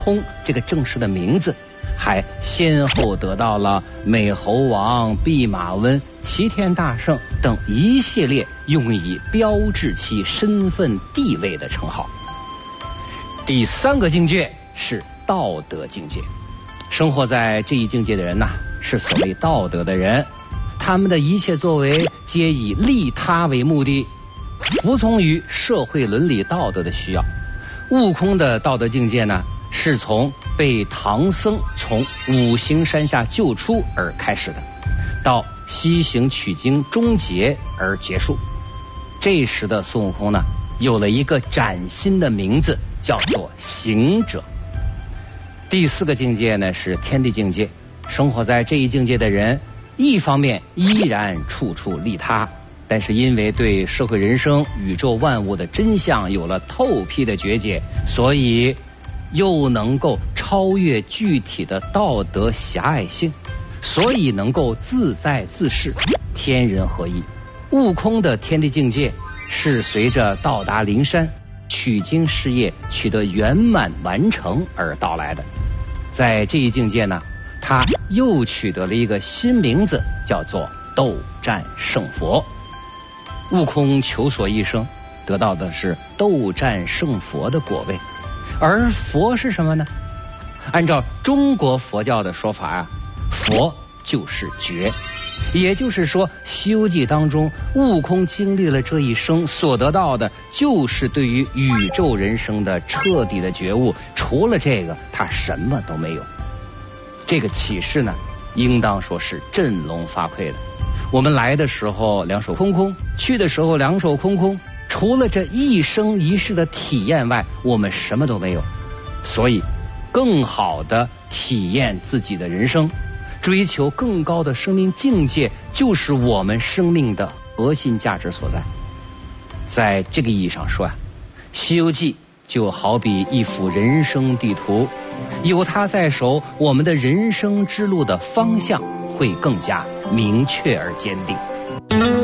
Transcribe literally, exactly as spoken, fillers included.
空这个正式的名字，还先后得到了美猴王、弼马温、齐天大圣等一系列用以标志其身份地位的称号。第三个境界是道德境界，生活在这一境界的人呐、啊，是所谓道德的人，他们的一切作为皆以利他为目的，服从于社会伦理道德的需要。悟空的道德境界呢，是从被唐僧从五行山下救出而开始的，到西行取经终结而结束。这时的孙悟空呢，有了一个崭新的名字，叫做行者。第四个境界呢是天地境界，生活在这一境界的人，一方面依然处处利他，但是因为对社会人生、宇宙万物的真相有了透辟的觉解，所以又能够超越具体的道德狭隘性，所以能够自在自适，天人合一。悟空的天地境界是随着到达灵山取经事业取得圆满完成而到来的。在这一境界呢，他又取得了一个新名字，叫做斗战胜佛。悟空求索一生，得到的是斗战胜佛的果位。而佛是什么呢？按照中国佛教的说法啊，佛就是觉。也就是说，《西游记》当中，悟空经历了这一生所得到的，就是对于宇宙人生的彻底的觉悟。除了这个，他什么都没有。这个启示呢，应当说是振聋发聩的。我们来的时候两手空空，去的时候两手空空，除了这一生一世的体验外，我们什么都没有。所以，更好的体验自己的人生，追求更高的生命境界，就是我们生命的核心价值所在。在这个意义上说啊，《西游记》就好比一幅人生地图，有它在手，我们的人生之路的方向会更加明确而坚定。